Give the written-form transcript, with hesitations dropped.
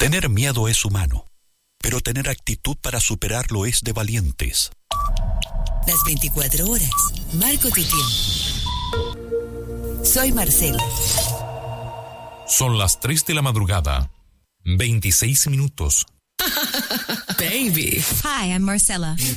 Tener miedo es humano, pero tener actitud para superarlo es de valientes. Las 24 horas, marco tu tiempo. Soy Marcela. Son las 3 de la madrugada, 26 minutos. Baby. Hi, I'm Marcella.